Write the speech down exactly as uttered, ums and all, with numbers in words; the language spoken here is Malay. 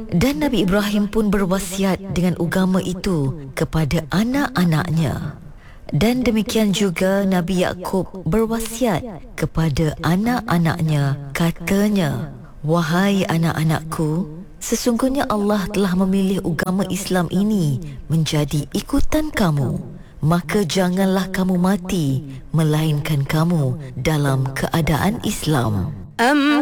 Dan Nabi Ibrahim pun berwasiat dengan agama itu kepada anak-anaknya. Dan demikian juga Nabi Yakub berwasiat kepada anak-anaknya, katanya, "Wahai anak-anakku, sesungguhnya Allah telah memilih agama Islam ini menjadi ikutan kamu. Maka janganlah kamu mati melainkan kamu dalam keadaan Islam."